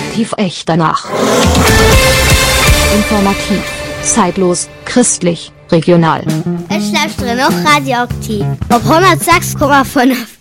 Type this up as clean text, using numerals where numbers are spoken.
Radioaktiv echt danach. Informativ, zeitlos, christlich, regional. Ich lausche noch Radioaktiv. Auf 106,5.